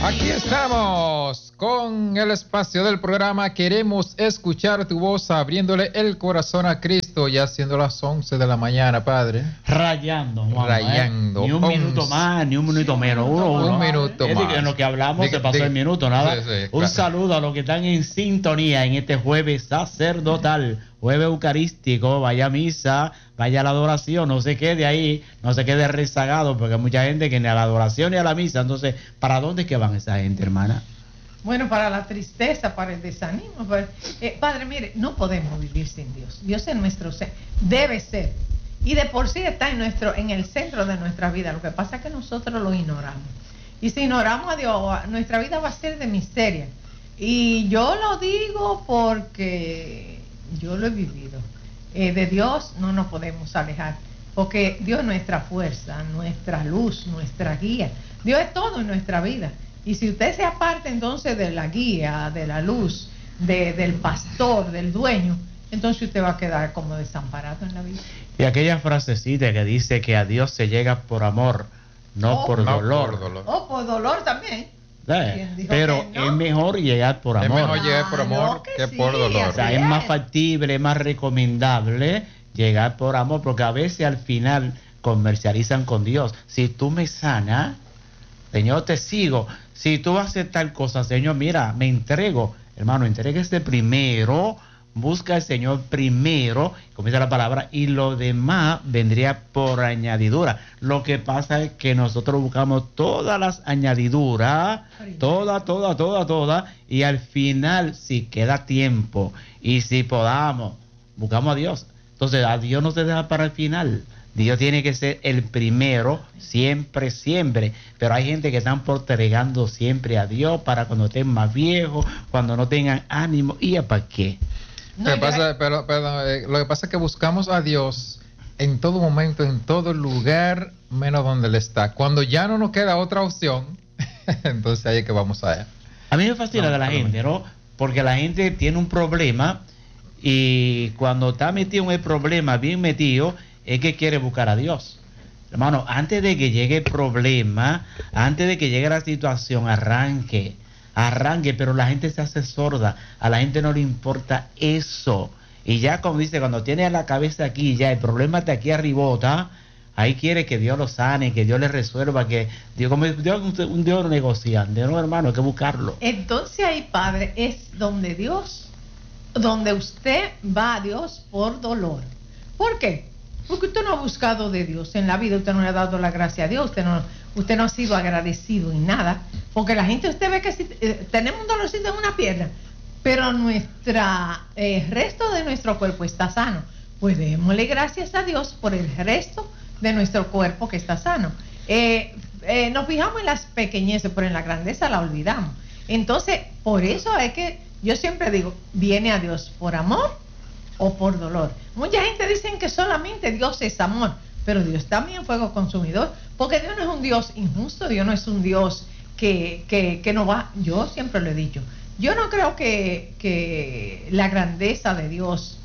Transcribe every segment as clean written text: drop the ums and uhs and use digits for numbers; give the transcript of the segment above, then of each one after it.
Aquí estamos con el espacio del programa. Queremos escuchar tu voz, abriéndole el corazón a Cristo, ya siendo las 11 de la mañana, Padre. Rayando, Juan, Rayando. Ni un minuto más, ni un minuto menos. Un minuto más. En lo que hablamos se pasó el minuto, nada. Sí, un saludo a los que están en sintonía en este jueves sacerdotal, jueves eucarístico. Vaya a misa, vaya a la adoración, no se quede ahí, no se quede rezagado, porque hay mucha gente que ni a la adoración ni a la misa. Entonces, ¿para dónde es que van esa gente, hermana? Bueno, para la tristeza, para el desánimo. Padre, mire, no podemos vivir sin Dios. Dios es nuestro ser, debe ser. Y de por sí está en el centro de nuestra vida. Lo que pasa es que nosotros lo ignoramos. Y si ignoramos a Dios, nuestra vida va a ser de miseria. Y yo lo digo porque yo lo he vivido. De Dios no nos podemos alejar, porque Dios es nuestra fuerza, nuestra luz, nuestra guía. Dios es todo en nuestra vida. Y si usted se aparta entonces de la guía, de la luz, del pastor, del dueño, entonces usted va a quedar como desamparado en la vida. Y aquella frasecita que dice que a Dios se llega por amor, no por dolor. O por dolor también. Pero no? Es mejor llegar por amor. Es mejor llegar por amor que por dolor. O sea, es más factible, es más recomendable llegar por amor, porque a veces al final comercializan con Dios. Si tú me sanas, Señor, te sigo. Si tú haces tal cosa, Señor, mira, me entrego. Hermano, entréguese primero, busca al Señor primero, comienza la palabra, y lo demás vendría por añadidura. Lo que pasa es que nosotros buscamos todas las añadiduras, todas, y al final, si queda tiempo, y si podamos, buscamos a Dios. Entonces, a Dios no se deja para el final. Dios tiene que ser el primero, siempre. Pero hay gente que están postergando siempre a Dios para cuando estén más viejos, cuando no tengan ánimo. ¿Y ya para qué? Lo que pasa es que buscamos a Dios en todo momento, en todo lugar, menos donde Él está. Cuando ya no nos queda otra opción, entonces ahí es que vamos allá. A mí me fascina de la gente, ¿no? Porque la gente tiene un problema y cuando está metido en el problema, bien metido, es que quiere buscar a Dios. Hermano, antes de que llegue el problema, antes de que llegue la situación, arranque, pero la gente se hace sorda, a la gente no le importa eso. Y ya como dice, cuando tiene la cabeza aquí, ya el problema está aquí arribota, ahí quiere que Dios lo sane, que Dios le resuelva, que Dios, como Dios, un Dios negociante, no, hermano, hay que buscarlo. Entonces ahí, Padre, es donde usted va a Dios por dolor. ¿Por qué? Porque usted no ha buscado de Dios en la vida, usted no le ha dado la gracia a Dios, usted no ha sido agradecido en nada, porque la gente, usted ve que si tenemos un dolorcito en una pierna, pero el resto de nuestro cuerpo está sano, pues démosle gracias a Dios por el resto de nuestro cuerpo que está sano. Nos fijamos en las pequeñeces, pero en la grandeza la olvidamos. Entonces, por eso es que yo siempre digo, viene a Dios por amor o por dolor. Mucha gente dice que solamente Dios es amor, pero Dios también es fuego consumidor, porque Dios no es un Dios injusto, Dios no es un Dios que no va. Yo siempre lo he dicho, yo no creo que la grandeza de Dios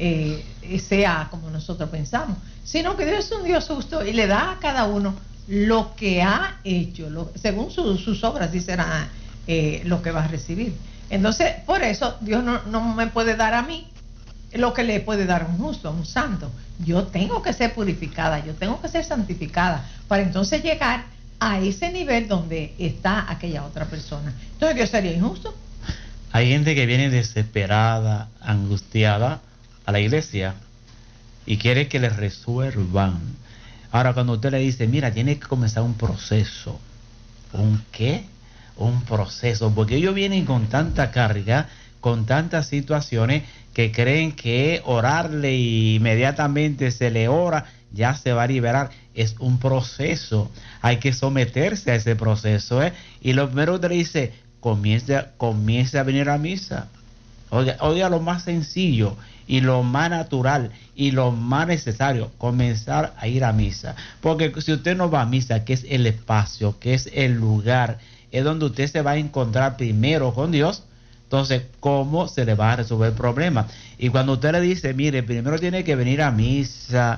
sea como nosotros pensamos, sino que Dios es un Dios justo y le da a cada uno lo que ha hecho, según sus obras, y será lo que va a recibir. Entonces, por eso Dios no me puede dar a mí lo que le puede dar a un justo, a un santo. Yo tengo que ser purificada, yo tengo que ser santificada para entonces llegar a ese nivel donde está aquella otra persona. Entonces, ¿Dios sería injusto? Hay gente que viene desesperada, angustiada a la iglesia y quiere que le resuelvan. Ahora, cuando usted le dice, mira, tiene que comenzar un proceso. ¿Un qué? Un proceso, porque ellos vienen con tanta carga, con tantas situaciones, que creen que orarle y inmediatamente se le ora, ya se va a liberar. Es un proceso, hay que someterse a ese proceso, ¿eh? Y lo primero que le dice, comience a venir a misa. Oiga lo más sencillo y lo más natural y lo más necesario, comenzar a ir a misa. Porque si usted no va a misa, que es el espacio, que es el lugar, es donde usted se va a encontrar primero con Dios. Entonces, ¿cómo se le va a resolver el problema? Y cuando usted le dice, mire, primero tiene que venir a misa,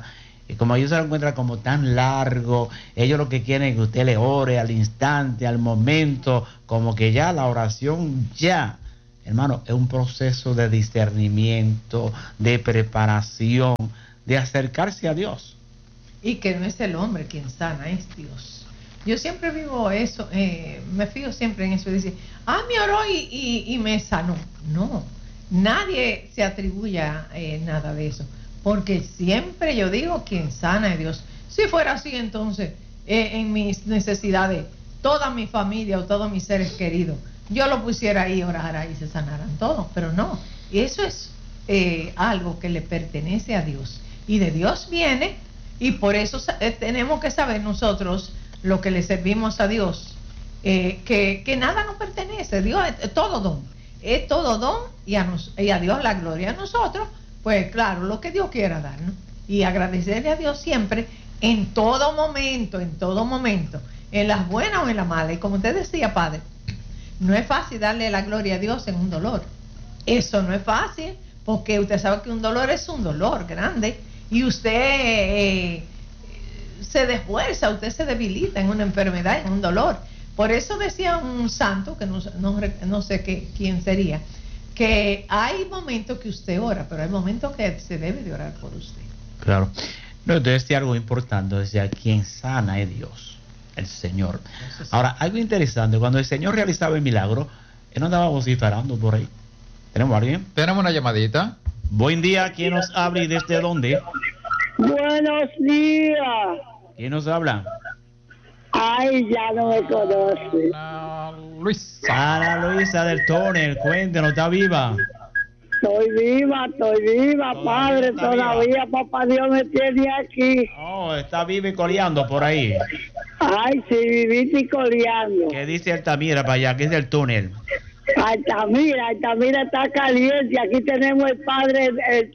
Y como ellos se lo encuentran como tan largo, ellos lo que quieren es que usted le ore al instante, al momento, como que ya la oración ya. Hermano, es un proceso de discernimiento, de preparación, de acercarse a Dios. Y que no es el hombre quien sana, es Dios. Yo siempre vivo eso, me fijo siempre en eso. Dice, me oró y me sanó. No, nadie se atribuye nada de eso. Porque siempre yo digo, quien sana es Dios. Si fuera así, entonces, en mis necesidades, toda mi familia o todos mis seres queridos, yo lo pusiera ahí, orara y se sanaran todos. Pero no, eso es algo que le pertenece a Dios. Y de Dios viene, y por eso tenemos que saber nosotros, lo que le servimos a Dios, que nada nos pertenece. Dios es todo don, y a Dios la gloria. A nosotros, pues claro, lo que Dios quiera darnos, y agradecerle a Dios siempre, en todo momento, en las buenas o en las malas. Y como usted decía, Padre, no es fácil darle la gloria a Dios en un dolor. Eso no es fácil, porque usted sabe que un dolor es un dolor grande, y usted se desfuerza, usted se debilita en una enfermedad, en un dolor. Por eso decía un santo, que no sé quién sería, que hay momentos que usted ora, pero hay momentos que se debe de orar por usted. Claro. No, entonces decía algo importante, decía, quien sana es Dios, el Señor. Sí. Ahora, algo interesante, cuando el Señor realizaba el milagro, Él no andaba vociferando por ahí. ¿Tenemos a alguien? Tenemos una llamadita. Buen día, ¿quién nos habla y desde dónde? Buenos días. ¿Quién nos habla? Ay, ya no me conoce. Ana Luisa del Túnel, cuéntenos, ¿está viva? Estoy viva, Padre, todavía viva. Papá Dios me tiene aquí. Oh, está viva y coleando por ahí. Ay, sí, vivita y coleando. ¿Qué dice Altamira para allá? ¿Qué es el túnel? Altamira está caliente. Aquí tenemos el padre.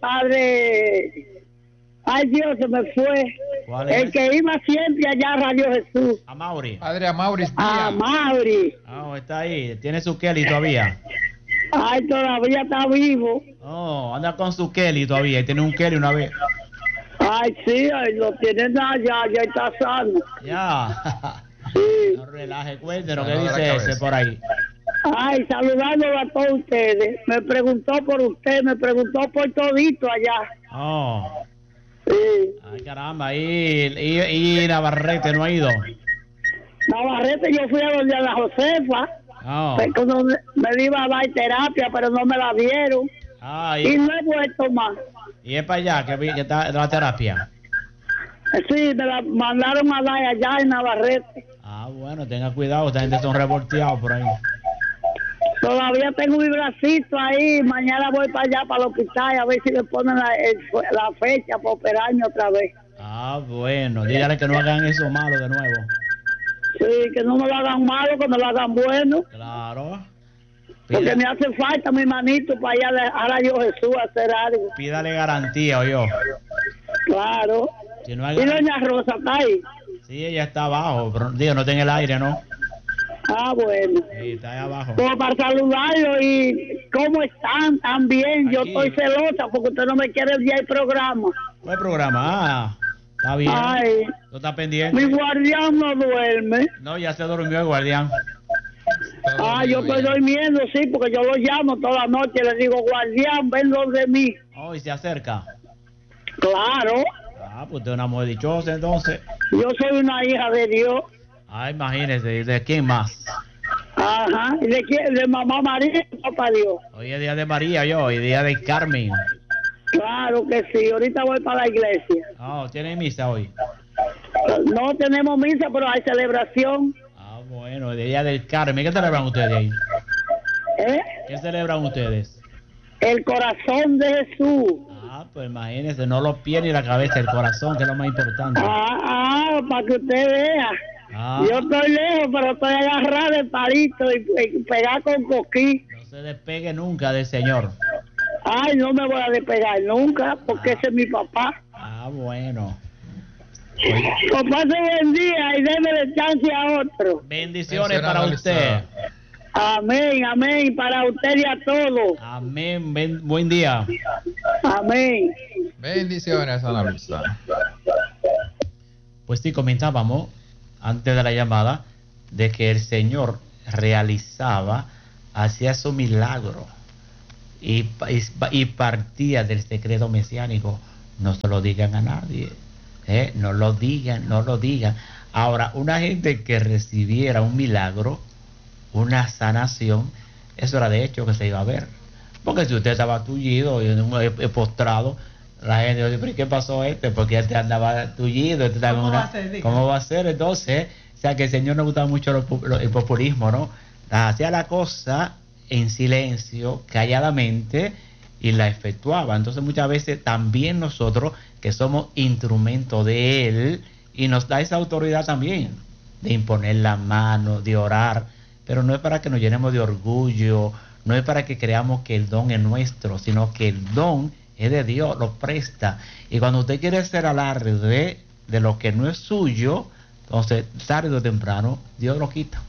Ay, Dios, se me fue. ¿Cuál es? El que iba siempre allá a Radio Jesús. Amaury. Padre Amaury. Amaury. Oh, está ahí. ¿Tiene su Kelly todavía? Ay, todavía está vivo. Oh, anda con su Kelly todavía. Tiene un Kelly una vez. Ay, sí, lo tienen allá, ya está sano. Ya. Sí. No relaje, cuéntenos, ¿qué dice ese por ahí? Ay, saludándolo a todos ustedes. Me preguntó por usted, me preguntó por todito allá. Oh. Sí. Ay, caramba, y Navarrete no ha ido. Navarrete, yo fui a donde a la Josefa. Oh. Cuando me iba a dar terapia, pero no me la dieron. Y no he vuelto más. ¿Y es para allá que está la terapia? Sí, me la mandaron a dar allá en Navarrete. Ah, bueno, tenga cuidado, esta gente son revolteados por ahí. Todavía tengo mi bracito ahí. Mañana voy para allá, para el hospital, a ver si me ponen la fecha para operarme otra vez. Ah, bueno, dígale que no hagan eso malo de nuevo. Sí, que no me lo hagan malo, que me lo hagan bueno. Claro. Porque me hace falta mi manito para allá a Radio Jesús a hacer algo. Pídale garantía, yo. Claro. Si no hay ¿Y doña Rosa está ahí? Sí, ella está abajo, pero digo, no está en el aire, ¿no? Ah, bueno. Sí, está ahí abajo. Como para saludarlo y cómo están también. Yo estoy celosa porque usted no me quiere enviar el programa. ¿Cuál programa? Ah, está bien. Ay, ¿No está pendiente? mi guardián no duerme. No, ya se durmió el guardián. Yo estoy durmiendo, sí, porque yo lo llamo toda la noche. Le digo, guardián, ven donde mí. Oh, y se acerca. Claro. Ah, pues usted es una mujer dichosa, entonces. Yo soy una hija de Dios. Ah, imagínese, ¿de quién más? Ajá, ¿y de quién? De mamá María, papá Dios. Hoy es día de María, y día de Carmen. Claro que sí, ahorita voy para la iglesia. Oh, ¿tiene misa hoy? No tenemos misa, pero hay celebración. Ah, bueno, de día del Carmen. ¿Qué celebran ustedes ahí? ¿Qué celebran ustedes? El corazón de Jesús. Ah, pues imagínese, no los pies ni la cabeza, el corazón, que es lo más importante. Para que usted vea. Yo estoy lejos, pero estoy agarrado del palito y pegar con coquí. No se despegue nunca del Señor. Ay, no me voy a despegar nunca, porque ese es mi papá. Ah, bueno. Papá, se buen día y démele chance a otro. Bendiciones para usted. Amén, amén, para usted y a todos. Amén, buen día. Amén. Bendiciones, Ana Luisa. Pues sí, comentábamos antes de la llamada de que el Señor realizaba, hacía su milagro y partía del secreto mesiánico. No se lo digan a nadie, no lo digan, no lo digan. Ahora, una gente que recibiera un milagro, una sanación, eso era de hecho que se iba a ver. Porque si usted estaba tullido y postrado, la gente dice, ¿pero qué pasó Porque este andaba tullido. ¿Cómo va a ser? Entonces, o sea, que el Señor no gustaba mucho el populismo, ¿no? Hacía la cosa en silencio, calladamente, y la efectuaba. Entonces, muchas veces también nosotros, que somos instrumentos de Él, y nos da esa autoridad también, de imponer la mano, de orar, pero no es para que nos llenemos de orgullo, no es para que creamos que el don es nuestro, sino que el don es de Dios, lo presta. Y cuando usted quiere hacer alarde de lo que no es suyo, entonces tarde o temprano Dios lo quita.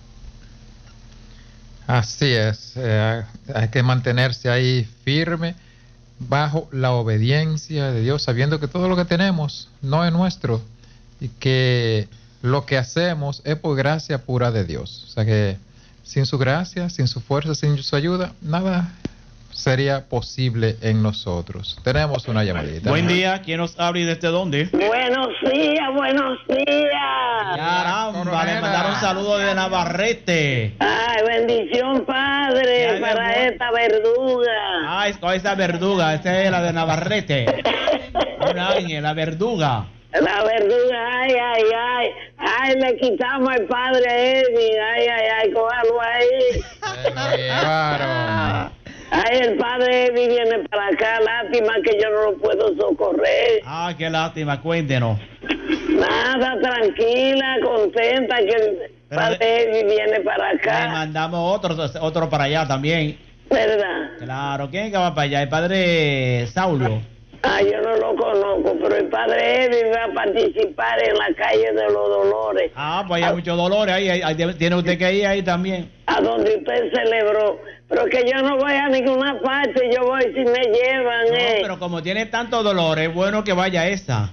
Así es, hay que mantenerse ahí firme bajo la obediencia de Dios, sabiendo que todo lo que tenemos no es nuestro y que lo que hacemos es por gracia pura de Dios. O sea que sin su gracia, sin su fuerza, sin su ayuda, nada sería posible en nosotros. Tenemos una llamadita. Buen día, ¿quién nos habla y desde dónde? Buenos días, buenos días. Caramba, le mandaron un saludo de Navarrete. Ay, bendición, Padre, para esta verduga. Ay, con esa verduga, esa es la de Navarrete. Un ángel, la verduga. La verduga, ay, le quitamos al Padre Eddie, ay, cójalo ahí. Claro. Ay, el Padre Eddie viene para acá, lástima que yo no lo puedo socorrer. Ah, qué lástima, cuéntenos. Nada, tranquila, contenta que el Padre Eddie viene para acá. Le mandamos otro para allá también. ¿Verdad? Claro, ¿quién es que va para allá? El Padre Saulo. Ah, yo no lo conozco, pero el Padre Eddie va a participar en la calle de los Dolores. Ah, pues hay muchos dolores ahí, tiene usted que ir ahí también. A donde usted celebró. Pero que yo no voy a ninguna parte, yo voy si me llevan. No, pero como tiene tantos dolores, es bueno que vaya esa.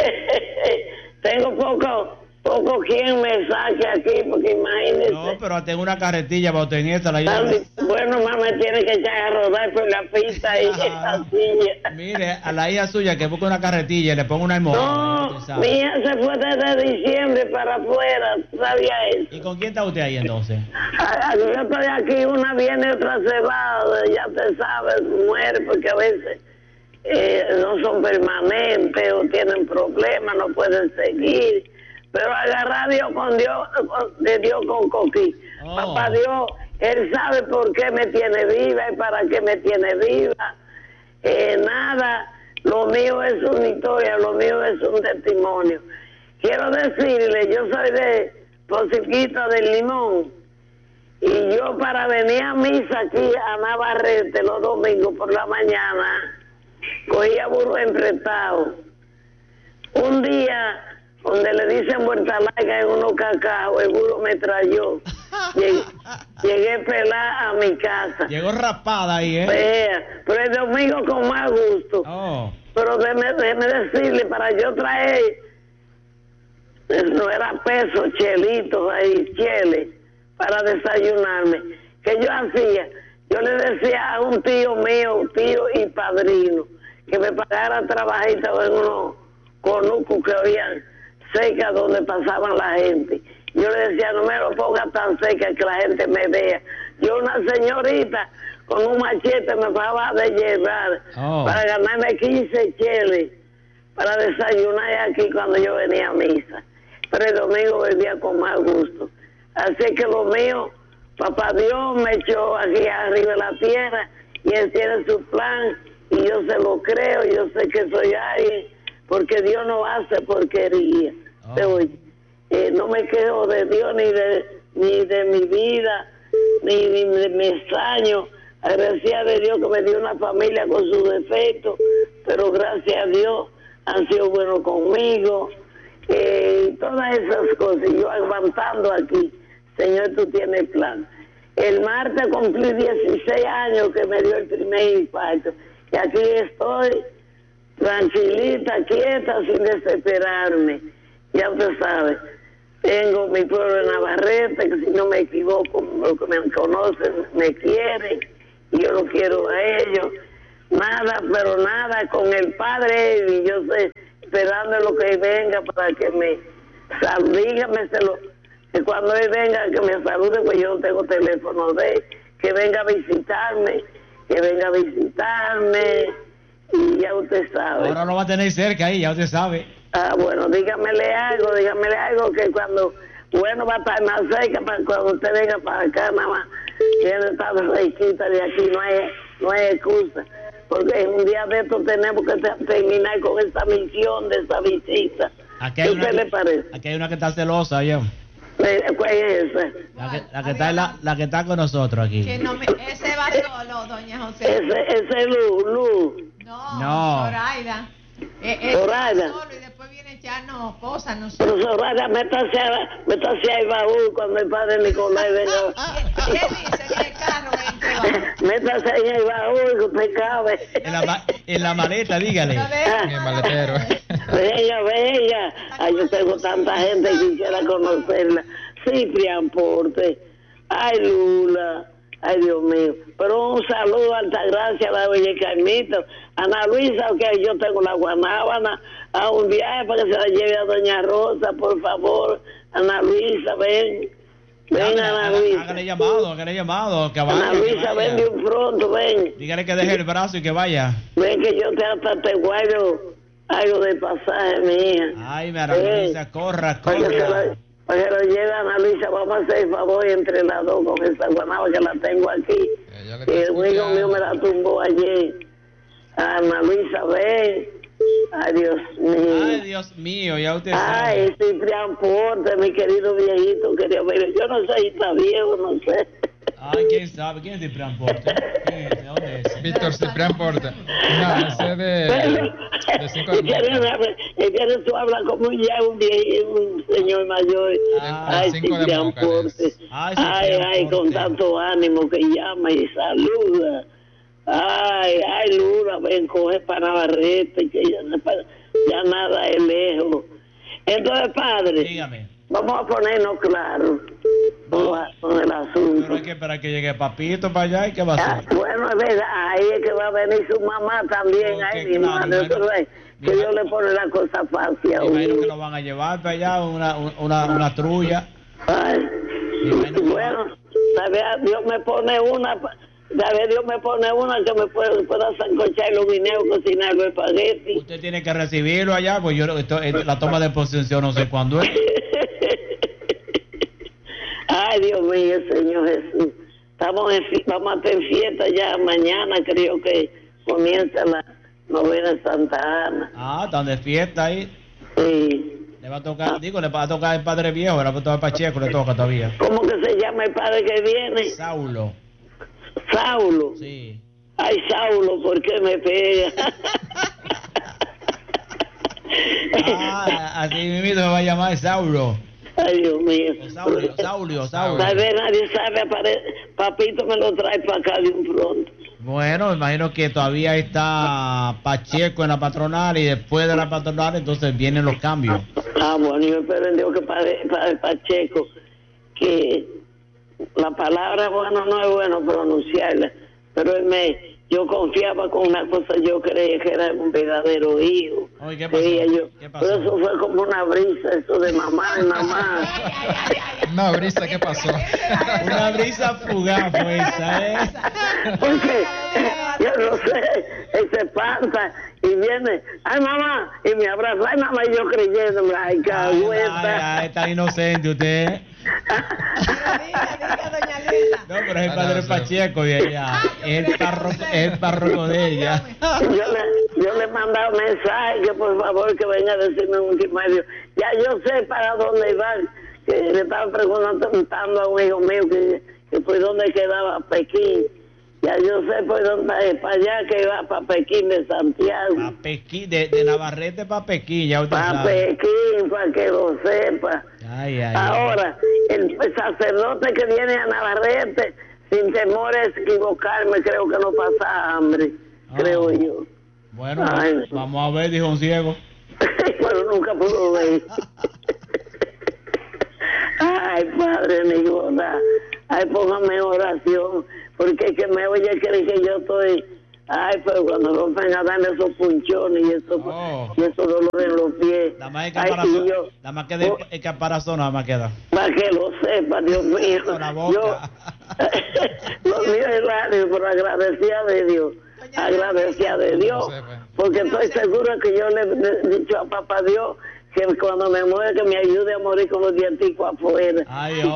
Tengo poco quien me saque aquí, porque imagínese. No, pero tengo una carretilla para usted en esta. Bueno, mamá me tiene que echar a rodar por la pista y esa silla. Mire, a la hija suya que busque una carretilla y le ponga una almohada. No, mi hija se fue desde diciembre para afuera, ¿sabía eso? ¿Y con quién está usted ahí entonces? Yo estoy aquí, una viene, otra se va, ya te sabes, muere, porque a veces no son permanentes o tienen problemas, no pueden seguir. Pero agarrar a Dios con Dios, de Dios con coquí. Oh. Papá Dios, Él sabe por qué me tiene viva y para qué me tiene viva. Nada, lo mío es una historia, lo mío es un testimonio. Quiero decirle, yo soy de Pociquito del Limón, y yo para venir a misa aquí a Navarrete los domingos por la mañana, cogía burro emprestado. Un día, donde le dicen vuelta larga en unos cacao, el burro me trayó. Llegué pelada a mi casa. Llegó rapada ahí, Pero el domingo con más gusto. Oh. Pero déjeme decirle, para yo traer, no era peso, chelitos ahí, cheles, para desayunarme. ¿Qué yo hacía? Yo le decía a un tío mío, tío y padrino, que me pagara trabajito en unos conucos que habían cerca donde pasaban la gente. Yo le decía, no me lo ponga tan cerca que la gente me vea. Yo, una señorita con un machete me acababa de llevar para ganarme 15 cheles para desayunar aquí cuando yo venía a misa. Pero el domingo venía con más gusto. Así que lo mío, papá Dios me echó aquí arriba de la tierra y Él tiene su plan y yo se lo creo, yo sé que soy alguien, porque Dios no hace porquería. No me quejo de Dios ni de mi vida, ni de mis años. Agradecida de Dios que me dio una familia con sus defectos, pero gracias a Dios han sido buenos conmigo. Todas esas cosas, yo aguantando aquí. Señor, tú tienes plan. El martes cumplí 16 años que me dio el primer infarto. Y aquí estoy, tranquilita, quieta, sin desesperarme. Y ya usted sabe. Tengo mi pueblo en Navarrete, que si no me equivoco, los que me conocen me quieren, y yo lo quiero a ellos. Nada, pero nada, con el padre Eddie, yo sé, esperando lo que venga para que me dígameselo, que cuando él venga, que me salude, pues yo no tengo teléfono de él, que venga a visitarme, y ya usted sabe. Ahora lo va a tener cerca ahí, ya usted sabe. Ah, bueno, dígamele algo que cuando, bueno, va a estar más cerca, para cuando usted venga para acá, nada más, tiene que estar cerquita de aquí, no hay excusa, porque un día de estos tenemos que terminar con esta misión de esta visita. Aquí ¿Qué hay usted le parece? Aquí hay una que está celosa, ya. ¿Cuál es esa? La que está con nosotros aquí. Que no me, ese va solo, doña José. Ese Lu. No. Zoraida. Zoraida. Solo y después viene a echarnos cosas, no sé. Pero Zoraida, métase al baúl cuando el padre Nicolás venga. ¿Qué dice? ¿Qué carro es que va? Métase en el baúl que usted cabe. En la maleta, dígale. Lo deja. En el maletero. Venga. Ay, yo tengo tanta gente que quisiera conocerla. Ciprián Porte. Ay, Lula. Ay, Dios mío. Pero un saludo, Altagracia, a la Bella Carmito. Ana Luisa, que yo tengo la guanábana a un viaje para que se la lleve a Doña Rosa, por favor. Ana Luisa, ven. Ven, Ana Luisa. Hágale llamado, que vaya. Ana Luisa, ven de un pronto, ven. Dígale que deje el brazo y que vaya. Ven que yo te guardo algo de pasaje, mi hija. Ay, Ana Luisa, corra. Para que lo lleve Ana Luisa, vamos a hacer el favor entre las dos con esa guanaba que la tengo aquí. Y el hijo mío me la tumbó ayer. Ana Luisa, ven. Ay, Dios mío, ya usted sabe. Ay, Ciprián Porte, mi querido viejito, yo no sé si está viejo, no sé. Ay, ¿quién sabe? ¿Quién es Ciprián Porte? ¿De dónde es? Víctor Ciprián Porte. No, ese de 5 de Él tú hablas como un señor mayor. Ay, Ciprián Porte. Ay, con tanto ánimo que llama y saluda. Ay, Lula, ven, coge para Navarrete, que ya nada es lejos. Entonces, padre, dígame. Vamos a ponernos claros con el asunto. Pero hay que esperar que llegue Papito para allá y qué va a hacer. Bueno, es verdad, ahí es que va a venir su mamá también, ahí mi madre, que Dios le pone la cosa fácil a uno. Imagino que lo van a llevar para allá, una trulla. Ay, bueno, ¿sabes? Dios me pone una que me pueda sancochar los guineos, cocinar los espaguetis. Usted tiene que recibirlo allá, pues la toma de posesión no sé cuándo es. Ay, Dios mío, Señor Jesús. Vamos a tener fiesta ya mañana, creo que comienza la novena de Santa Ana. Ah, están de fiesta ahí. Sí. Le va a tocar, le va a tocar el padre viejo, le va a tocar Pacheco, le toca todavía. ¿Cómo que se llama el padre que viene? Saulo. Saulo. Sí. Ay, Saulo, ¿por qué me pega? Así mismo se va a llamar Saulo. Ay, Dios mío. Saulio. Tal vez nadie sabe, Papito me lo trae para acá de un pronto. Bueno, imagino que todavía está Pacheco en la patronal y después de la patronal entonces vienen los cambios. Ah, bueno, yo espero en Dios que para Pacheco, que la palabra bueno no es bueno pronunciarla, pero yo confiaba con una cosa, yo creía que era un verdadero hijo. Oye, ¿qué pasó? ¿Qué pasó? Pero eso fue como una brisa, eso de mamá y mamá. Una brisa, ¿qué pasó? Una brisa fugaz fue esa, ¿eh? Porque yo no sé, él se espanta y viene, ay mamá, y me abraza, ay mamá, y yo creyéndome, ay cagüeta. Ay, está inocente usted. No, pero es el padre Pacheco de allá, es el párroco de ella. Yo le he mandado mensaje que por favor que venga a decirme un último. Ya yo sé para dónde iba, que le estaba preguntando a un hijo mío que por dónde quedaba Pekín. Ya yo sé por dónde es, para allá que va para Pekín de Santiago. Para Pekín, de Navarrete para Pekín, ya usted sabe. Para Pekín, para que lo sepa. Ahora, el sacerdote que viene a Navarrete, sin temor a equivocarme, creo que no pasa hambre, creo yo. Bueno, vamos a ver, dijo un ciego. Pero nunca pudo ver. Ay, Padre Nicolás, ay, póngame en oración, porque el que me oye cree que yo estoy, ay, pero cuando rompen a darme esos punchones y esos dolores en los pies. Nada más nada más queda el caparazón, nada más queda. Para que lo sepa, Dios mío. La boca. Lo mío es radio, pero agradecida de Dios. Agradecida de Dios, porque estoy seguro que yo le he dicho a papá Dios que cuando me muera que me ayude a morir con los dienticos afuera. Ay, y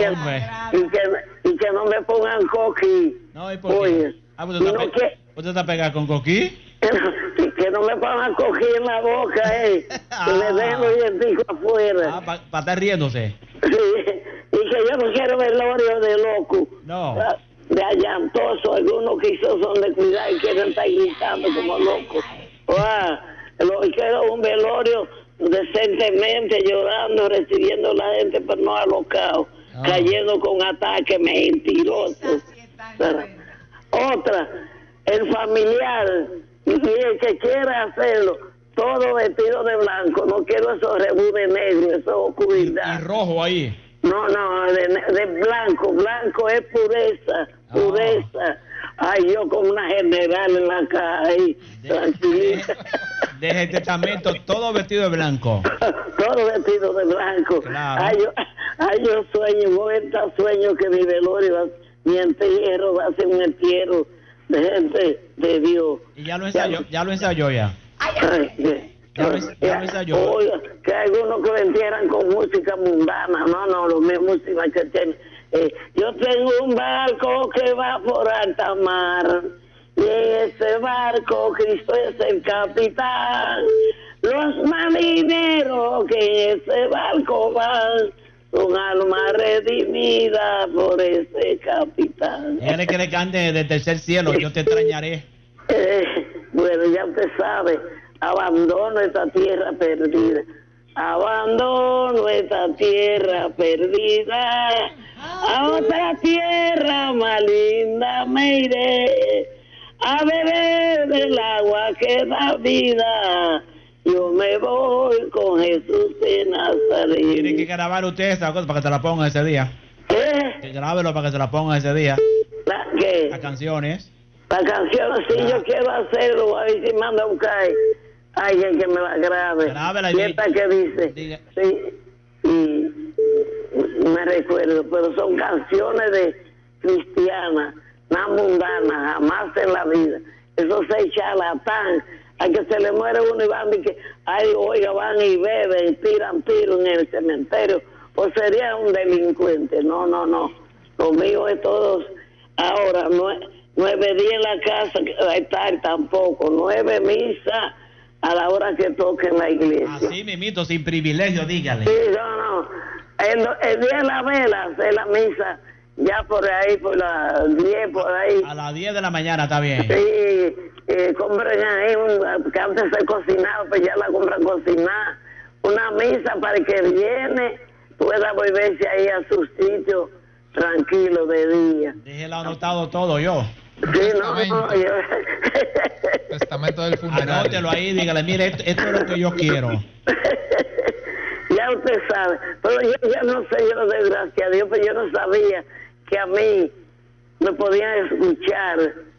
que no me pongan coquí. No, ¿y por qué? ¿Usted está pegado con coquí? Y que no me pongan coquí en la boca, que me dejen los dienticos afuera. Para estar riéndose. Sí, y que yo no quiero velorio de loco. No. De allantoso, algunos que son de cuidar y quieren estar gritando como locos. Quiero un velorio decentemente, llorando, recibiendo a la gente, pero no alocado, cayendo con ataques mentirosos. Otra, el familiar, y el que quiera hacerlo, todo vestido de blanco, no quiero esos rebú de negro, eso es oscuridad. Y rojo ahí. No, de blanco es pureza. Ay, yo como una general en la calle, tranquilita. Deja el testamento, todo vestido de blanco. Todo vestido de blanco. Claro. Yo sueño que mi velorio, mi entierro va a ser un entierro de gente de Dios. Y ya lo ensayó ya. Ya lo ensayó. Oiga, que hay algunos que lo entierran con música mundana. No, lo mismo música que tiene. Yo tengo un barco que va por alta mar, y en ese barco Cristo es el capitán. Los marineros que en ese barco van son almas redimidas por ese capitán. Él que le cante desde el tercer cielo, yo te extrañaré. Bueno, ya usted sabe, abandono esta tierra perdida. Abandono esta tierra perdida, a otra tierra más linda me iré, a beber del agua que da vida. Yo me voy con Jesús de Nazaret. Tiene que grabar usted esa cosa para que se la ponga ese día. Que grábelo para que se la ponga ese día. ¿Qué? Las canciones. Las canciones, sí, yo quiero hacerlo, a ver si manda a buscar alguien que me la grabe. Grábela y esta que dice, sí, y me recuerdo, pero son canciones de cristianas, no mundanas, jamás en la vida. Eso se charlatán, a que se le muere uno y van y que, ay, oiga, van y beben, tiran tiro en el cementerio, pues sería un delincuente. No, lo mío es todos, ahora, 9 días en la casa, va a estar tampoco, 9 misas a la hora que toque en la iglesia. Así mimito, sin privilegio, dígale. Sí, no. El día de la vela, de la misa, ya por ahí, por las 10, por ahí. A las 10 de la mañana, está bien. Sí, compren ahí, que antes se cocinaba, pues ya la compran cocinada. Una misa para que viene pueda volverse ahí a su sitio tranquilo de día. Déjelo anotado todo yo. Sí, yo... Testamento del funeral. Anótelo ahí, dígale, mire, esto es lo que yo quiero. Ya usted sabe, pero yo ya no sé, yo doy gracias a Dios, pero yo no sabía que a mí me podían escuchar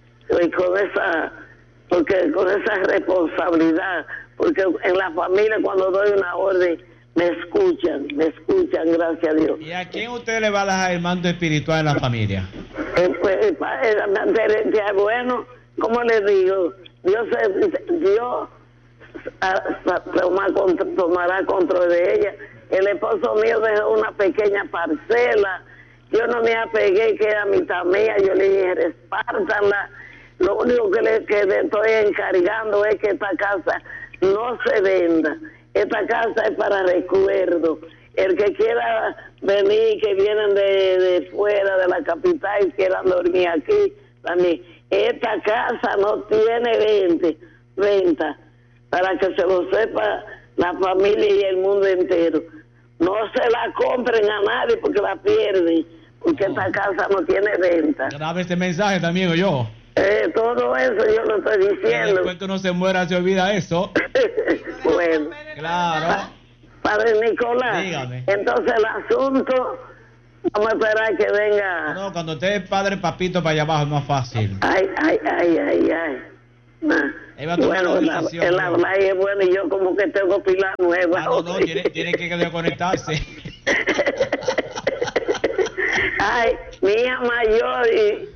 con esa responsabilidad, porque en la familia cuando doy una orden me escuchan, gracias a Dios. ¿Y a quién usted le va a dejar el mando espiritual en la familia? Bueno, ¿cómo le digo? Dios tomará control de ella. El esposo mío dejó una pequeña parcela, yo no me apegué, que era mitad mía, yo le dije, respártanla. Lo único que le estoy encargando es que esta casa no se venda. Esta casa es para recuerdo. El que quiera venir, que vienen de fuera de la capital y quieran dormir aquí, también. Esta casa no tiene venta, para que se lo sepa la familia y el mundo entero. No se la compren a nadie porque la pierden, porque esta casa no tiene venta. Grave este mensaje también, yo. Todo eso yo lo estoy diciendo. Después que uno se muera, se olvida eso. Bueno. Claro. Padre Nicolás. Dígame. Entonces el asunto Vamos a esperar que venga. No, cuando usted es padre papito para allá abajo es más fácil. Ay. Ahí va a tomar Bueno, la decisión, el habla es bueno y yo como que tengo pila nueva. No, tiene que desconectarse. Ay, mi hija mayor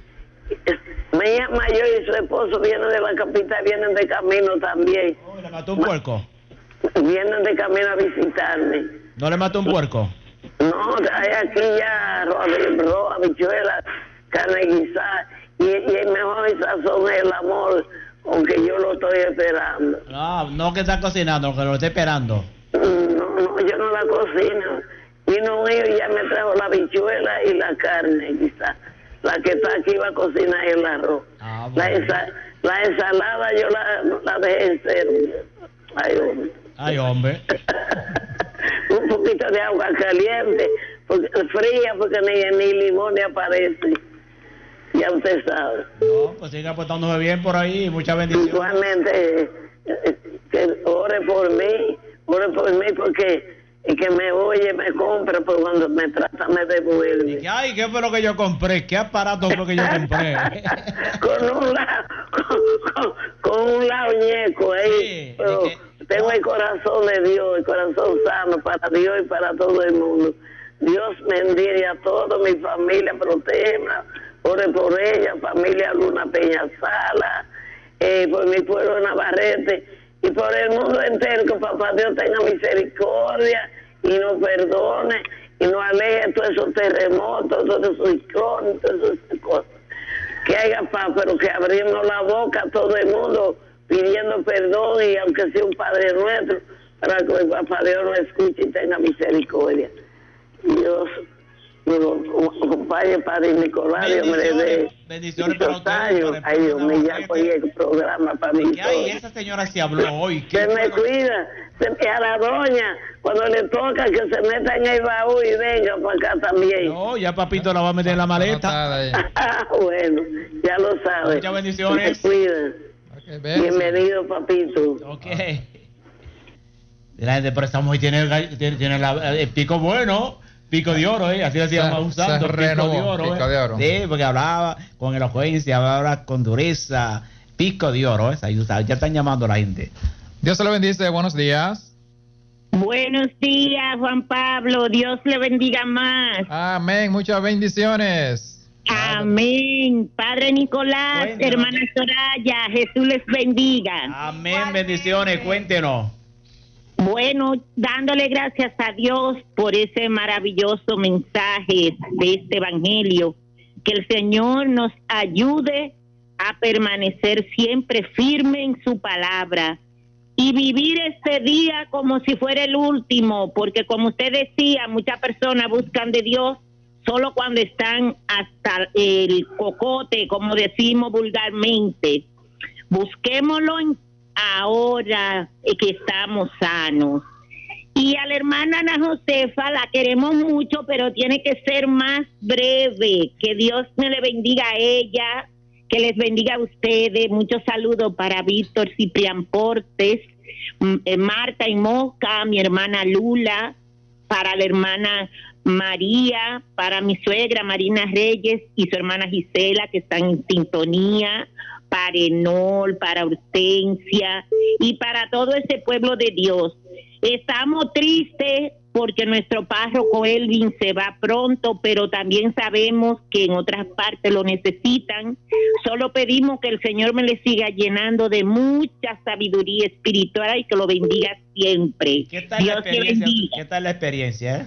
y su esposo vienen de la capital, vienen de camino también. Oh, ¿le mató un puerco? Vienen de camino a visitarme. ¿No le mató un puerco? No, hay aquí ya arroz, habichuelas, carne guisada y el mejor sazón es el amor, aunque yo lo estoy esperando. No que está cocinando, que lo esté esperando. No, yo no la cocino. Vino un hijo y ya me trajo la habichuela y la carne guisada. La que está aquí va a cocinar el arroz. Bueno. La ensalada yo la dejé en cero. Ay, hombre. Un poquito de agua caliente, fría, porque ni limón ni aparece. Ya usted sabe. No, pues siga portándose bien por ahí. Muchas bendiciones. Igualmente, que ore por mí porque el que me oye me compra, pero cuando me trata me devuelve. Ay, ¿qué fue lo que yo compré? ¿Qué aparato fue que yo compré? con un lado ñeco ahí. Sí, tengo el corazón de Dios, el corazón sano para Dios y para todo el mundo. Dios bendiga a toda mi familia, protégela, ore por ella, familia Luna Peña Sala, por mi pueblo Navarrete y por el mundo entero, que papá Dios tenga misericordia y nos perdone y nos aleje todos esos terremotos, todos esos ciclones, todas esas cosas. Que haya paz, pero que abrimos la boca a todo el mundo pidiendo perdón y aunque sea un Padre Nuestro, para que el papá Dios nos escuche y tenga misericordia. Dios nos acompañe, Padre Nicolás, Dios me le dé bendiciones para usted. Ay, Dios mío, ya cogí el programa para mí. Ay, esa señora se habló hoy. Se me cuida, a la doña, cuando le toca que se meta en el baúl y venga para acá también. No, ya papito la va a meter en la maleta. Bueno, ya lo sabe. Muchas bendiciones. Se cuida. Okay, bienvenido, papito. Ok. La gente, pero esta mujer tiene el pico bueno, pico de oro, así lo decíamos usando, pico de oro. Sí, porque hablaba con elocuencia, hablaba con dureza, pico de oro, ya están llamando a la gente. Dios se lo bendice, buenos días. Buenos días, Juan Pablo, Dios le bendiga más. Amén, muchas bendiciones. Amén. Padre Nicolás, hermana Soraya, Jesús les bendiga. Amén, bendiciones, cuéntenos. Bueno, dándole gracias a Dios por ese maravilloso mensaje de este evangelio, que el Señor nos ayude a permanecer siempre firme en su palabra y vivir este día como si fuera el último, porque como usted decía, muchas personas buscan de Dios solo cuando están hasta el cocote, como decimos vulgarmente. Busquémoslo ahora que estamos sanos. Y a la hermana Ana Josefa la queremos mucho, pero tiene que ser más breve. Que Dios me le bendiga a ella, que les bendiga a ustedes. Muchos saludos para Víctor Ciprián Portes, Marta y Moca, mi hermana Lula, para la hermana María, para mi suegra Marina Reyes y su hermana Gisela, que están en sintonía, para Enol, para Hortensia y para todo ese pueblo de Dios. Estamos tristes porque nuestro párroco Elvin se va pronto, pero también sabemos que en otras partes lo necesitan. Solo pedimos que el Señor me le siga llenando de mucha sabiduría espiritual y que lo bendiga siempre. ¿Qué tal Dios la experiencia? ¿Qué tal la experiencia?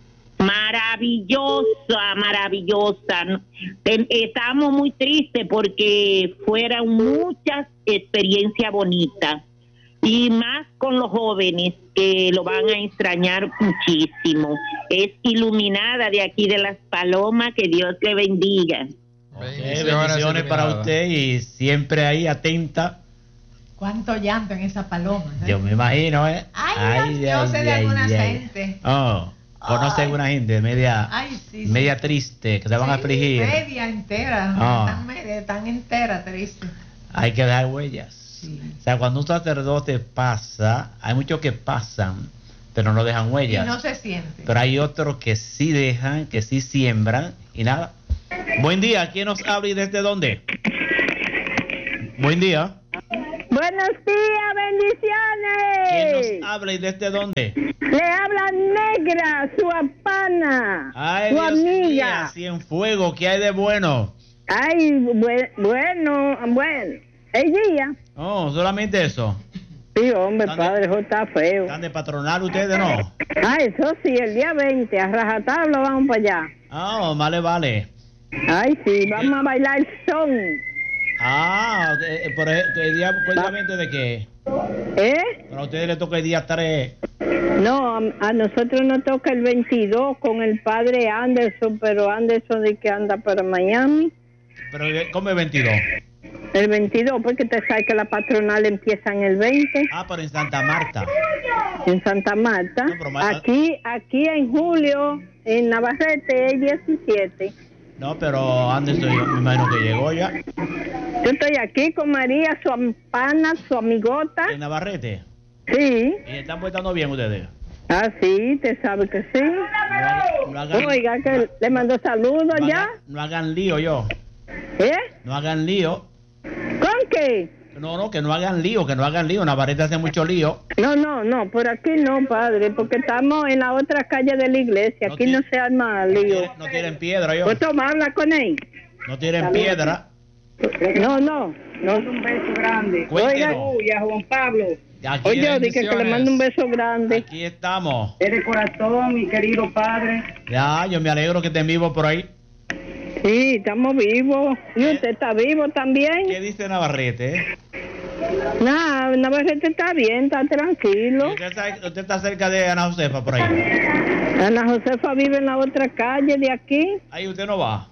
Maravillosa, maravillosa. Estamos muy tristes porque fueron muchas experiencias bonitas y más con los jóvenes que lo van a extrañar muchísimo. Es iluminada de aquí de Las Palomas, que Dios le bendiga. Bendiciones para usted y siempre ahí atenta. Cuánto llanto en esa paloma. Yo me imagino, Ay, yo sé de alguna gente. Conoce alguna gente media triste, que se van a afligir. Media entera, tan entera, triste. Hay que dar huellas. Sí. O sea, cuando un sacerdote pasa, hay muchos que pasan, pero no dejan Y huellas. no se siente. Pero hay otros que sí dejan, que sí siembran y nada. Buen día, ¿quién nos habla y desde dónde? Buen día. Buenos días, ¿Quién bendiciones. nos habla y desde dónde? Le habla Negra, su apana, Ay, su Dios mío, amiga. Cienfuegos, ¿qué hay de bueno? Ay, bueno, el día. Oh, solamente eso. Sí, hombre, ¿Dónde? padre, eso está feo. ¿Están de patronal ustedes, no? Ah, eso sí, el día 20, a rajatabla vamos para allá. Ah, vale. Ay, sí, vamos a bailar el son. Ah, por el día, ¿cuál día 20 de qué? Pero a ustedes les toca el día 3. No, a nosotros nos toca el 22 con el padre Anderson, pero Anderson de que anda para Miami. Pero, ¿cómo es 22? El 22, porque te sabes que la patronal empieza en el 20, Ah, pero en Santa Marta. en Santa Marta. No, pero Aquí en julio, en Navarrete, es 17. No, pero Anderson, yo me imagino que llegó ya. Yo estoy aquí con María, su pana, su amigota. En Navarrete. Sí. ¿Y están portando bien ustedes? Ah, sí, te sabe que sí. No hagan, Oiga, que le mando saludos no ya. hagan- no hagan lío yo. ¿Eh? No hagan lío. ¿Con qué? No, que no hagan lío, Navarrete hace mucho lío. No, por aquí no, padre, porque estamos en la otra calle de la iglesia. Aquí no se arma lío. No tienen piedra yo. ¿Puedo hablar con él? No tienen piedra. No. Un beso grande. Cuéntenos. Uy, a Juan Pablo. Aquí, Oye, dije que le mando un beso grande. aquí estamos. De corazón, mi querido padre. Ya, yo me alegro que estén vivos por ahí. Sí, estamos vivos. ¿Y usted está vivo también? ¿Qué dice Navarrete? Nada, Navarrete está bien, está tranquilo. Usted está cerca de Ana Josefa por ahí. Ana Josefa vive en la otra calle de aquí. Ahí usted no va.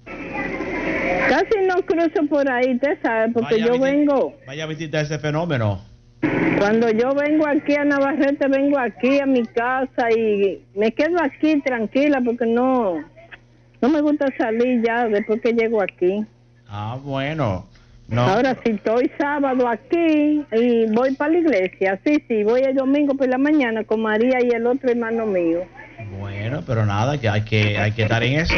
Casi no cruzo por ahí, usted sabe, porque Vaya a yo vengo. Vaya a visitar ese fenómeno. Cuando yo vengo aquí a Navarrete, vengo aquí a mi casa y me quedo aquí tranquila porque no me gusta salir ya después que llego aquí. Ah, bueno. No. Ahora si estoy sábado aquí y voy para la iglesia, sí, voy el domingo por la mañana con María y el otro hermano mío. Bueno, pero nada, que hay que estar en eso.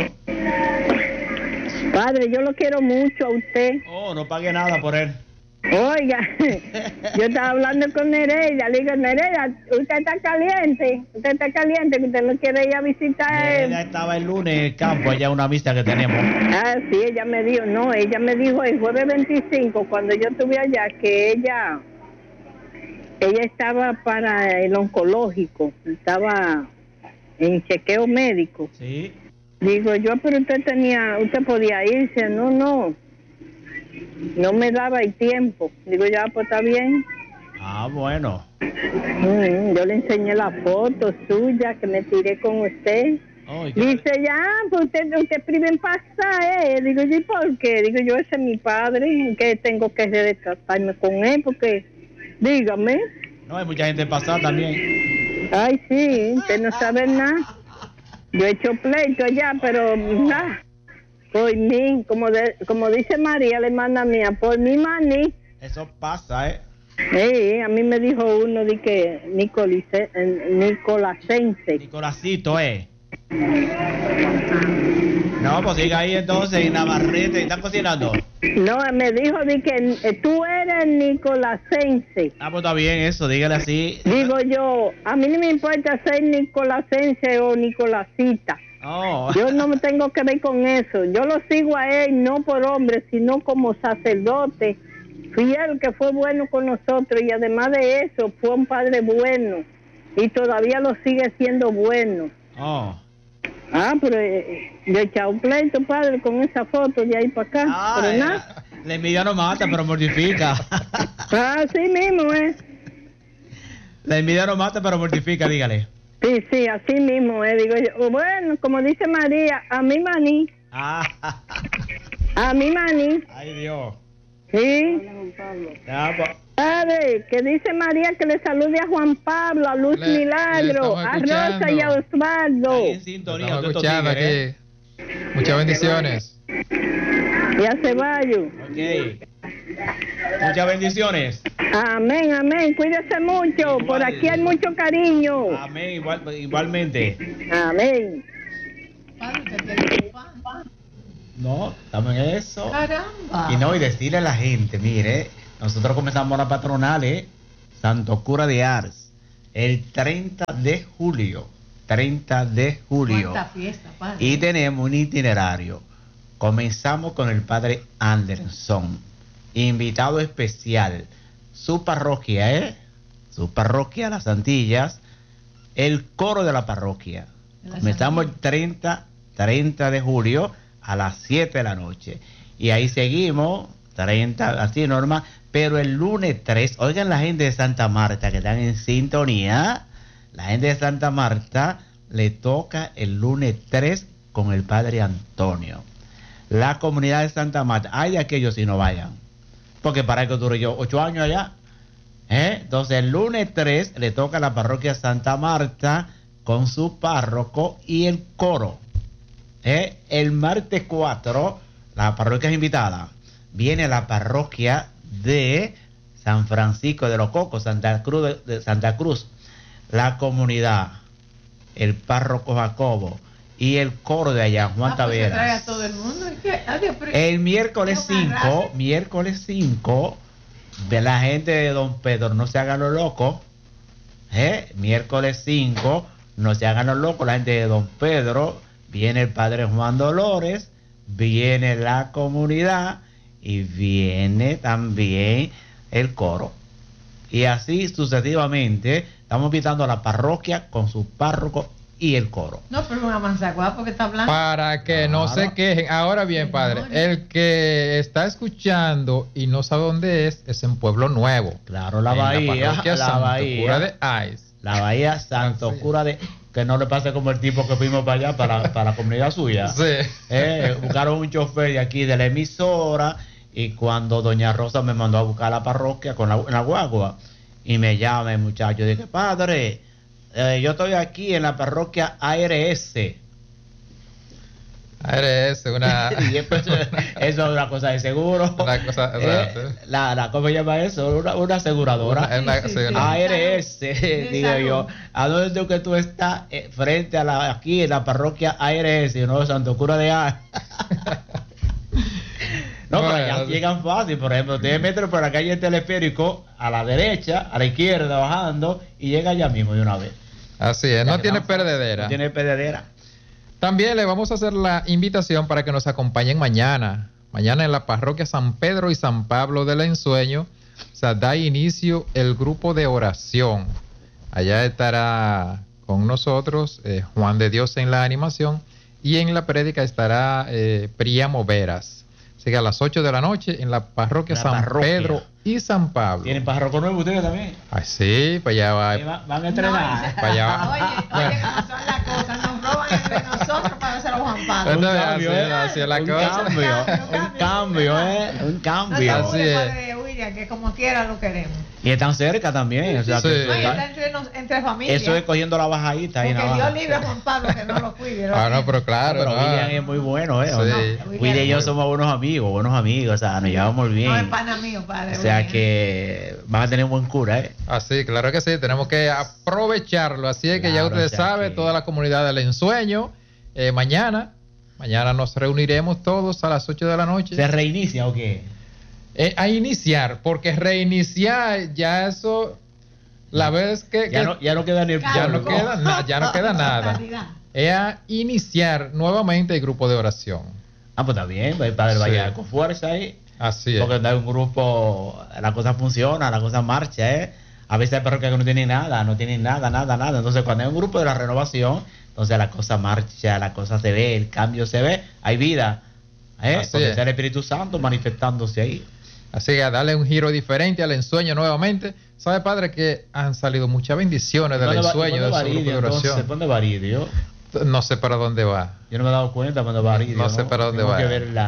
Padre, yo lo quiero mucho a usted. Oh, no pague nada por él. Oiga, yo estaba hablando con Nereida, le digo, Nereida, usted está caliente, que usted no quiere ir a visitar a él. Ella estaba el lunes en el campo, allá una misa que tenemos. Ah, sí, ella me dijo el jueves 25, cuando yo estuve allá, que ella estaba para el oncológico, estaba en chequeo médico. Sí. Digo yo, pero usted podía irse, no me daba el tiempo. Digo, ya, pues está bien. Ah, bueno. Yo le enseñé la foto suya que me tiré con usted. Oh, Dice, ya, pues usted prive en pasar, Digo yo, ¿y por qué? Digo yo, ese es mi padre, que tengo que retratarme con él, porque, dígame. No, hay mucha gente pasada también. Ay, sí, usted no sabe nada. Yo he hecho pleito allá, pero nada. Por mí, como dice María, la hermana mía, por mi maní. Eso pasa, ¿eh? Sí, a mí me dijo uno de que Nicolasense. Nicolásito, ¿eh? No, pues siga ahí entonces, en Navarrete. ¿Están cocinando? No, me dijo de que tú eres Nicolasense. Ah, pues está bien eso, dígale así. Digo yo, a mí no me importa ser Nicolasense o Nicolásita. Oh. Yo no me tengo que ver con eso. Yo lo sigo a él no por hombre, sino como sacerdote fiel, que fue bueno con nosotros, y además de eso fue un padre bueno y todavía lo sigue siendo bueno. Oh. Ah, pero yo he echado un pleito, padre, con esa foto de ahí para acá. Ah, Pero nada. la envidia no mata, pero mortifica. Así mismo, La envidia no mata, pero mortifica, dígale. Sí, así mismo, Digo yo, bueno, como dice María, a mi maní. Ah. A mi maní. Ay, Dios. Sí. Ya, pues. Padre, que dice María que le salude a Juan Pablo, a Luz Le Milagro, estamos a Rosa y a Osvaldo. Ahí en sintonía, Estamos todos escuchando tigres, ¿eh? aquí. Muchas bendiciones. Y a Ceballos. Ok. Muchas bendiciones. Amén, amén. Cuídese mucho. Por aquí hay mucho cariño. Amén, igualmente. Amén. Padre, usted tiene un fan. No, estamos en eso. Caramba. Y decirle a la gente, mire, nosotros comenzamos la patronal, Santo Cura de Ars, el 30 de julio. 30 de julio. Cuánta fiesta, padre. Y tenemos un itinerario. Comenzamos con el padre Anderson, invitado especial. Su parroquia, Su parroquia, Las Antillas, el coro de la parroquia. Comenzamos el 30 de julio a las 7 de la noche. Y ahí seguimos, 30, así normal. Pero el lunes 3, oigan la gente de Santa Marta que están en sintonía. La gente de Santa Marta le toca el lunes 3 con el padre Antonio. La comunidad de Santa Marta, hay de aquellos si no vayan. Porque para que dure yo 8 años allá. Entonces el lunes 3 le toca a la parroquia Santa Marta con su párroco y el coro. El martes 4, la parroquia es invitada. Viene la parroquia de San Francisco de los Cocos, Santa Cruz de Santa Cruz. La comunidad, el párroco Jacobo y el coro de allá, Juan Taveras. Se trae a todo el mundo. El miércoles 5, de la gente de Don Pedro, no se hagan los locos. Miércoles 5, no se hagan los locos, la gente de Don Pedro. Viene el padre Juan Dolores, viene la comunidad y viene también el coro. Y así sucesivamente, estamos invitando a la parroquia con su párroco y el coro. No, pero una manzaguá porque está hablando. Para que no se quejen. Ahora bien, padre, el que está escuchando y no sabe dónde es en Pueblo Nuevo. Claro, la bahía, la Bahía. Cura de Ais. La bahía Santo Cura de... Que no le pase como el tipo que fuimos para allá, para la comunidad suya. Sí. Buscaron un chofer de aquí de la emisora y cuando doña Rosa me mandó a buscar a la parroquia con la guagua y me llama el muchacho y dije, padre, yo estoy aquí en la parroquia ARS. ARS, una... Y eso es una cosa de seguro. Una cosa... ¿Cómo se llama eso? Una aseguradora. ARS, digo yo. ¿A dónde es que tú estás? Frente a aquí en la parroquia ARS, ¿no? Santo Cura de A. No, pero allá llegan fácil. Por ejemplo, ustedes meten por la calle del Teleférico, a la derecha, a la izquierda, bajando, y llega allá mismo de una vez. Así es, no tiene perdedera. No tiene perdedera. También le vamos a hacer la invitación para que nos acompañen mañana. Mañana en la parroquia San Pedro y San Pablo del Ensueño, da inicio el grupo de oración. Allá estará con nosotros Juan de Dios en la animación y en la prédica estará Príamo Veras. Así que a las 8 de la noche en la parroquia Pedro y San Pablo. ¿Tienen párroco nuevo ustedes también? Ay, sí, para allá va. Van a entrenar. Para allá va. Oye, cómo son las cosas, nos roban entre nosotros para hacer a Juan Pablo. Un cambio, así es la cosa. Un cambio. Así es. William, que como quiera lo queremos. Y están cerca también. O sea, sí. Está entre familias. Eso es cogiendo la bajadita. Porque Dios libre a Juan Pablo que no lo cuide. No, pero claro. Pero William es muy bueno, Sí. William y yo somos buenos amigos, o sea, nos llevamos bien. No es pana mío, padre. O sea que van a tener un buen cura, Así, claro que sí, tenemos que aprovecharlo. Así es que ya ustedes saben, toda la comunidad del ensueño, mañana nos reuniremos todos a las 8 de la noche. ¿Se reinicia o qué? A iniciar, porque reiniciar ya eso, la vez que... Ya no queda ni el ya no queda nada. Es a iniciar nuevamente el grupo de oración. Pues está bien, el padre vaya con fuerza ahí. Así es. Porque no hay un grupo, la cosa funciona, la cosa marcha, A veces hay parroquias que no tienen nada. Entonces cuando hay un grupo de la renovación, entonces la cosa marcha, la cosa se ve, el cambio se ve, hay vida, porque está el Espíritu Santo manifestándose ahí. Así que a darle un giro diferente al ensueño nuevamente. ¿Sabe, padre, que han salido muchas bendiciones del ensueño, de su grupo de oración? ¿Dónde va Aridio? No sé para dónde va. Yo no me he dado cuenta cuando va Aridio. No sé para dónde va. Tengo que ver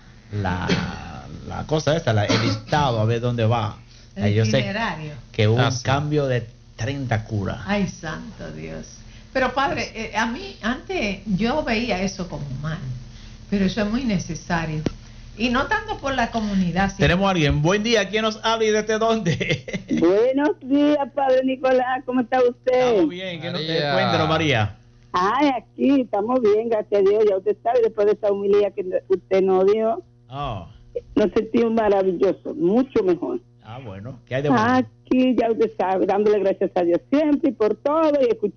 la cosa esta, el listado, a ver dónde va. El yo itinerario. Sé que hubo un cambio de 30 curas. Ay, santo Dios. Pero padre, a mí antes yo veía eso como mal, pero eso es muy necesario. Y no tanto por la comunidad. Sino Tenemos a alguien. Buen día. ¿Quién nos habla y desde dónde? Buenos días, Padre Nicolás, ¿cómo está usted? Estamos bien. ¿Qué nos María. cuéntanos, María? Ay, aquí estamos bien, gracias a Dios. Ya usted sabe, después de esa humildad que usted nos dio, Oh. nos sentimos maravillosos, mucho mejor. Bueno. ¿Qué hay de bueno? Aquí, ya usted sabe, dándole gracias a Dios siempre y por todo y escuchando.